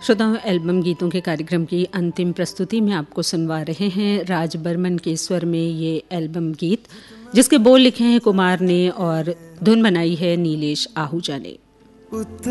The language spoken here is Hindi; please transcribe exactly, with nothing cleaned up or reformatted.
श्रोताओं, एल्बम गीतों के कार्यक्रम की अंतिम प्रस्तुति में आपको सुनवा रहे हैं राज बर्मन के स्वर में ये एल्बम गीत, जिसके बोल लिखे हैं कुमार ने और धुन बनाई है नीलेश आहूजा ने।